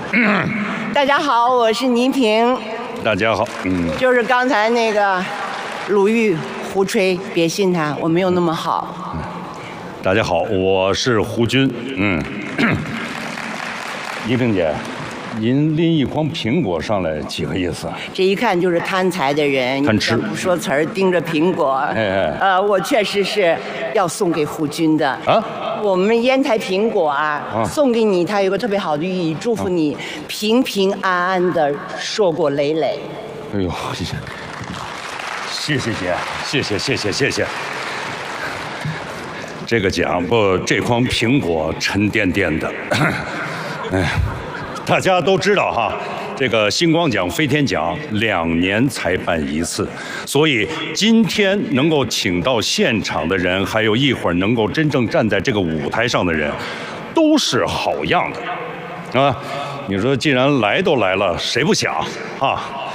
大家好，我是倪萍。 大家好， 就是刚才那个鲁豫胡吹，别信他，我没有那么好。 大家好，我是胡军。倪萍姐，您拎一筐苹果上来，几个意思？ 这一看就是贪财的人， 贪吃， 不说词儿，盯着苹果。我确实是要送给胡军的啊。我们烟台苹果送给你，它有个特别好的寓意，祝福你平平安安的硕果累累。 哎呦，谢谢姐，谢谢。这个奖不，这筐苹果沉甸甸的。大家都知道哈，这个星光奖、飞天奖2年才办一次，所以今天能够请到现场的人，还有一会儿能够真正站在这个舞台上的人，都是好样的，啊！你说既然来都来了，谁不想啊？